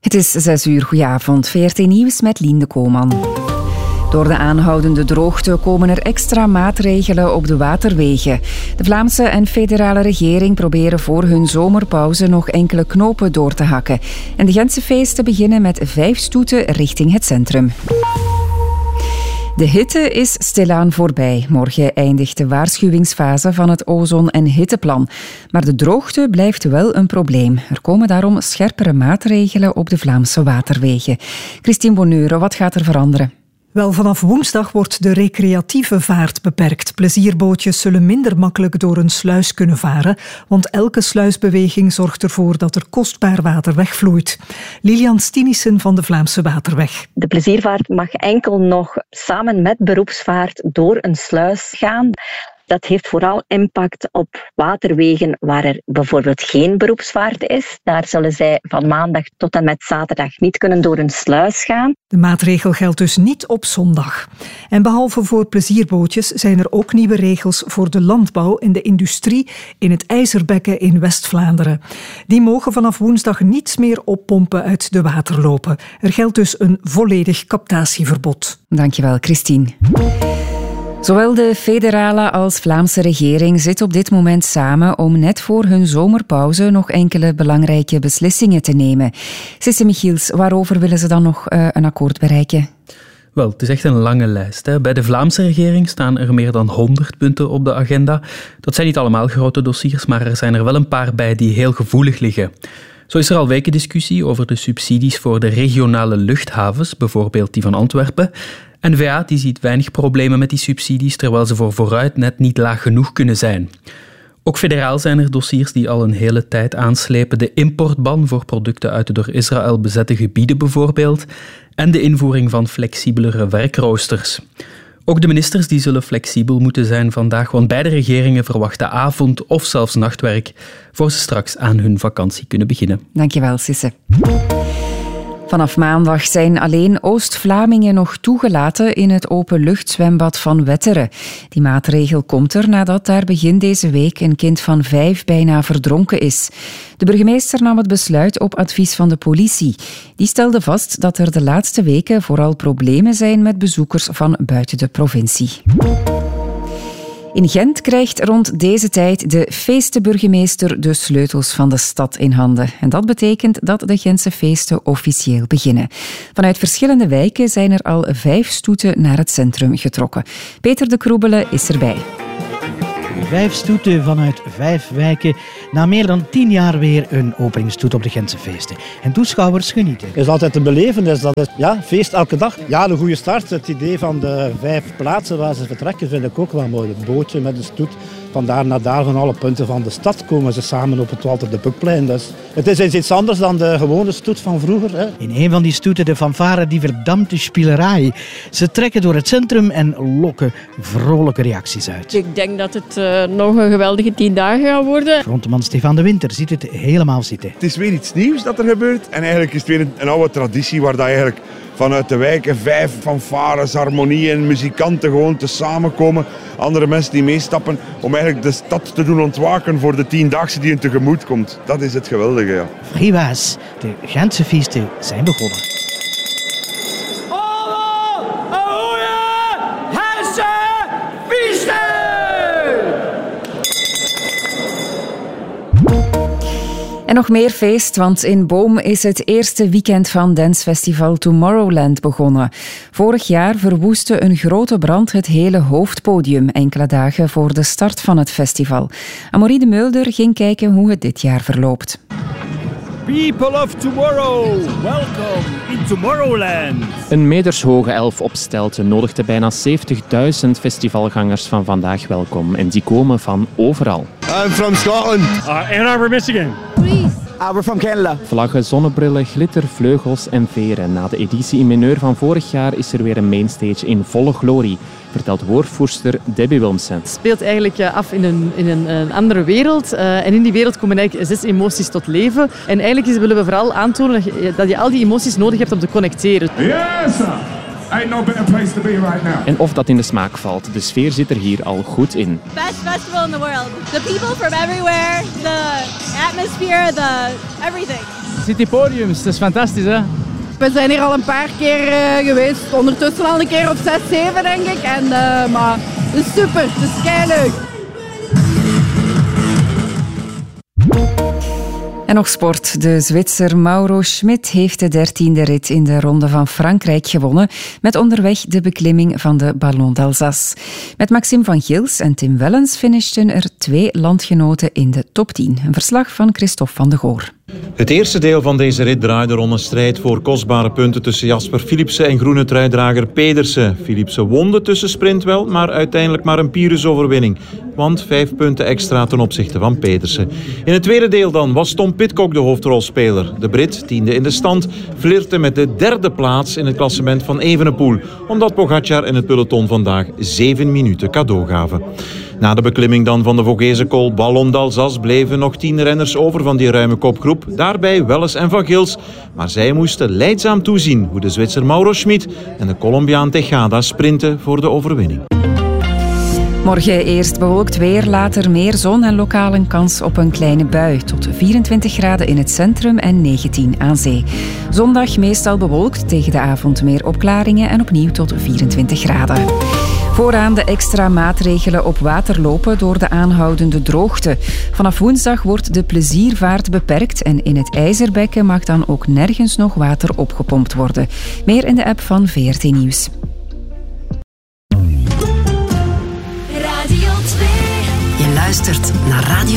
Het is 6:00, goedenavond. VRT Nieuws met Lien de Kooman. Door de aanhoudende droogte komen er extra maatregelen op de waterwegen. De Vlaamse en federale regering proberen voor hun zomerpauze nog enkele knopen door te hakken. En de Gentse feesten beginnen met 5 stoeten richting het centrum. De hitte is stilaan voorbij. Morgen eindigt de waarschuwingsfase van het ozon- en hitteplan. Maar de droogte blijft wel een probleem. Er komen daarom scherpere maatregelen op de Vlaamse waterwegen. Christine Bonneure, wat gaat er veranderen? Wel, vanaf woensdag wordt de recreatieve vaart beperkt. Plezierbootjes zullen minder makkelijk door een sluis kunnen varen, want elke sluisbeweging zorgt ervoor dat er kostbaar water wegvloeit. Lilian Stinissen van de Vlaamse Waterweg. De pleziervaart mag enkel nog samen met beroepsvaart door een sluis gaan. Dat heeft vooral impact op waterwegen waar er bijvoorbeeld geen beroepsvaart is. Daar zullen zij van maandag tot en met zaterdag niet kunnen door een sluis gaan. De maatregel geldt dus niet op zondag. En behalve voor plezierbootjes zijn er ook nieuwe regels voor de landbouw en de industrie in het IJzerbekken in West-Vlaanderen. Die mogen vanaf woensdag niets meer oppompen uit de waterlopen. Er geldt dus een volledig captatieverbod. Dankjewel, Christine. Zowel de federale als Vlaamse regering zitten op dit moment samen om net voor hun zomerpauze nog enkele belangrijke beslissingen te nemen. Sisse Michiels, waarover willen ze dan nog een akkoord bereiken? Wel, het is echt een lange lijst, hè. Bij de Vlaamse regering staan er meer dan 100 punten op de agenda. Dat zijn niet allemaal grote dossiers, maar er zijn er wel een paar bij die heel gevoelig liggen. Zo is er al weken discussie over de subsidies voor de regionale luchthavens, bijvoorbeeld die van Antwerpen. N-VA die ziet weinig problemen met die subsidies, terwijl ze voor vooruit net niet laag genoeg kunnen zijn. Ook federaal zijn er dossiers die al een hele tijd aanslepen. De importban voor producten uit de door Israël bezette gebieden bijvoorbeeld. En de invoering van flexibelere werkroosters. Ook de ministers die zullen flexibel moeten zijn vandaag, want beide regeringen verwachten avond- of zelfs nachtwerk voor ze straks aan hun vakantie kunnen beginnen. Dankjewel, Sisse. Vanaf maandag zijn alleen Oost-Vlamingen nog toegelaten in het openluchtzwembad van Wetteren. Die maatregel komt er nadat daar begin deze week een kind van 5 bijna verdronken is. De burgemeester nam het besluit op advies van de politie. Die stelde vast dat er de laatste weken vooral problemen zijn met bezoekers van buiten de provincie. In Gent krijgt rond deze tijd de feestenburgemeester de sleutels van de stad in handen. En dat betekent dat de Gentse feesten officieel beginnen. Vanuit verschillende wijken zijn er al 5 stoeten naar het centrum getrokken. Peter de Kroebele is erbij. 5 stoeten vanuit 5 wijken. Na meer dan 10 jaar weer een openingstoet op de Gentse feesten. En toeschouwers genieten. Het is altijd te beleven, dus dat is feest elke dag. Ja, de goede start. Het idee van de 5 plaatsen waar ze vertrekken vind ik ook wel mooi. Het bootje met de stoet. Van daar naar daar, van alle punten van de stad komen ze samen op het Walter de Pukplein. Dus het is iets anders dan de gewone stoet van vroeger. Hè. In een van die stoeten de fanfare die verdampte spielerij. Ze trekken door het centrum en lokken vrolijke reacties uit. Ik denk dat het nog een geweldige 10 dagen gaat worden. Frontman Stefan de Winter ziet het helemaal zitten. Het is weer iets nieuws dat er gebeurt. En eigenlijk is het weer een oude traditie waar dat eigenlijk vanuit de wijken 5 fanfares, harmonieën, muzikanten gewoon te samenkomen. Andere mensen die meestappen om eigenlijk de stad te doen ontwaken voor de 10-daagse die hun tegemoet komt. Dat is het geweldige, ja. Vrijwaas, de Gentse feesten zijn begonnen. En nog meer feest, want in Boom is het eerste weekend van dancefestival Tomorrowland begonnen. Vorig jaar verwoestte een grote brand het hele hoofdpodium, enkele dagen voor de start van het festival. Amorie de Mulder ging kijken hoe het dit jaar verloopt. People of tomorrow, welcome in Tomorrowland. Een metershoge elf op stelten nodigde bijna 70.000 festivalgangers van vandaag welkom. En die komen van overal. I'm from Scotland. Ann Arbor, Michigan. We're from Canada. Vlaggen, zonnebrillen, glitter, vleugels en veren. Na de editie in mineur van vorig jaar is er weer een mainstage in volle glorie, vertelt woordvoerster Debbie Wilmsen. Het speelt eigenlijk af in een andere wereld. En in die wereld komen eigenlijk 6 emoties tot leven. En eigenlijk willen we vooral aantonen dat je al die emoties nodig hebt om te connecteren. Yes! Ain't no better place to be right now. En of dat in de smaak valt, de sfeer zit er hier al goed in. Best festival in the world. The people from everywhere, the atmosphere, everything. City Podiums, dat is fantastisch hè? We zijn hier al een paar keer geweest, ondertussen al een keer of 6, 7 denk ik. Maar het is super, het is keileuk. En nog sport. De Zwitser Mauro Schmid heeft de 13e rit in de Ronde van Frankrijk gewonnen, met onderweg de beklimming van de Ballon d'Alsace. Met Maxime van Gils en Tim Wellens finishten er 2 landgenoten in de top 10. Een verslag van Christophe van de Goor. Het eerste deel van deze rit draaide om een strijd voor kostbare punten tussen Jasper Philipsen en groene truidrager Pedersen. Philipsen won de tussensprint wel, maar uiteindelijk maar een Pyrrhus-overwinning. Want 5 punten extra ten opzichte van Pedersen. In het tweede deel dan was Tom Pidcock de hoofdrolspeler. De Brit, 10e in de stand, flirte met de 3e plaats in het klassement van Evenepoel, omdat Pogačar en het peloton vandaag 7 minuten cadeau gaven. Na de beklimming dan van de Vogese col Ballon d'Alsace bleven nog 10 renners over van die ruime kopgroep. Daarbij Welles en Van Gils. Maar zij moesten lijdzaam toezien hoe de Zwitser Mauro Schmid en de Colombiaan Tejada sprinten voor de overwinning. Morgen eerst bewolkt weer, later meer zon en lokaal een kans op een kleine bui. Tot 24 graden in het centrum en 19 aan zee. Zondag meestal bewolkt, tegen de avond meer opklaringen en opnieuw tot 24 graden. Vooraan de extra maatregelen op water lopen door de aanhoudende droogte. Vanaf woensdag wordt de pleziervaart beperkt en in het IJzerbekken mag dan ook nergens nog water opgepompt worden. Meer in de app van VRT Nieuws. Radio 2. Je luistert naar Radio